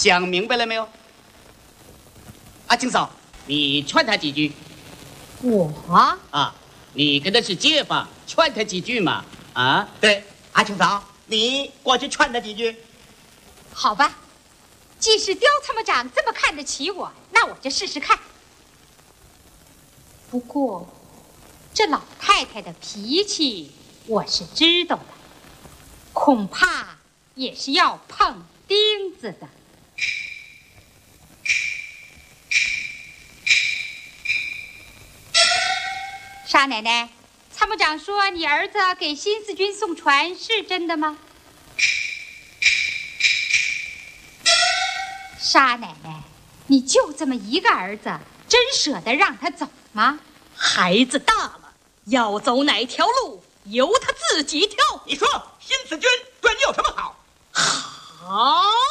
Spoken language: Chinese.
想明白了没有？阿青嫂，你劝他几句。 我啊，你跟他是街坊，劝他几句嘛。啊， 对，阿青嫂，你过去劝他几句。 好吧，既是刁参谋长这么看得起我，那我就试试看。不过，这老太太的脾气我是知道的，恐怕也是要碰钉子的。沙奶奶，参谋长说你儿子给新四军送船是真的吗？沙奶奶，你就这么一个儿子，真舍得让他走吗？ 孩子大了，要走哪条路由他自己挑。 你说新四军对你有什么好？ 好。